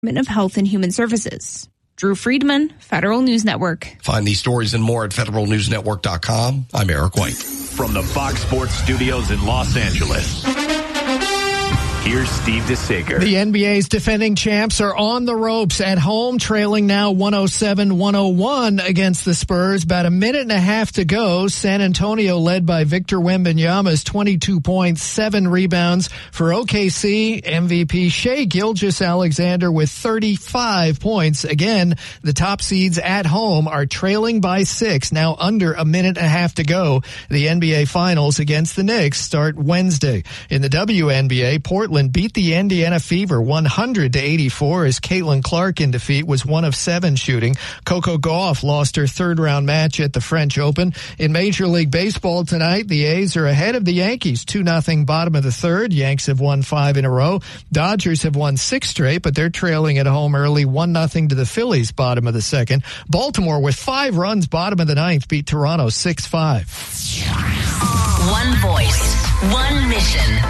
of Health and Human Services. Drew Friedman, Federal News Network. Find these stories and more at federalnewsnetwork.com. I'm Eric White. From the Fox Sports Studios in Los Angeles, here's Steve DeSager. The NBA's defending champs are on the ropes at home, trailing now 107-101 against the Spurs. About a minute and a half to go. San Antonio led by Victor Wembanyama's 22 points, 7 rebounds. For OKC, MVP Shai Gilgeous-Alexander with 35 points. Again, the top seeds at home are trailing by 6, now under a minute and a half to go. The NBA Finals against the Knicks start Wednesday. In the WNBA, Portland beat the Indiana Fever 100-84 as Caitlin Clark in defeat was 1 of 7 shooting. Coco Gauff lost her third-round match at the French Open. In Major League Baseball tonight, the A's are ahead of the Yankees 2-0 bottom of the third. Yanks have won 5 in a row. Dodgers have won 6 straight, but they're trailing at home early 1-0 to the Phillies bottom of the second. Baltimore with 5 runs bottom of the ninth beat Toronto 6-5. One voice, one mission.